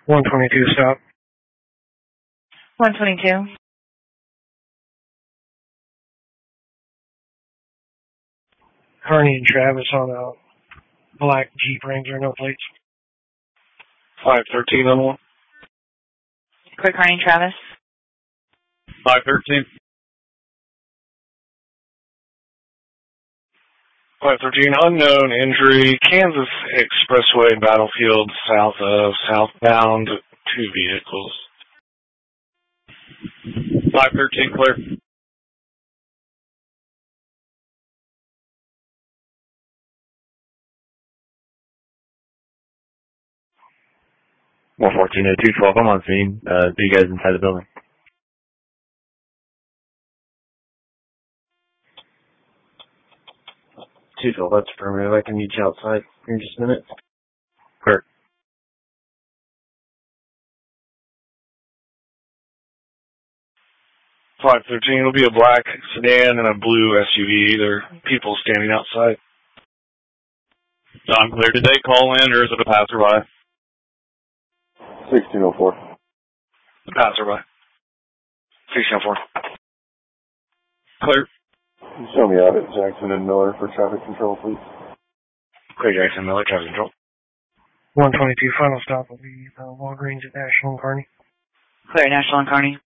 122 stop. 122. Carney and Travis on a black Jeep Ranger, no plates. 513 on one. Quick Carney and Travis. 513. 513, unknown injury, Kansas Expressway Battlefield, southbound, 2 vehicles. 513, clear. One 140212. I'm on scene. Are you guys inside the building? Two-12, that's affirmative. I can meet you outside in just a minute. Clear. .513, it'll be a black sedan and a blue SUV. There are people standing outside. Don, clear. Did they call in or is it a passerby? 1604. A passerby. 1604. Clear. Show me out at Jackson and Miller for traffic control, please. Clear, Jackson Miller, traffic control. 122, final stop will be Walgreens at National and Kearney. Clear, National and Kearney.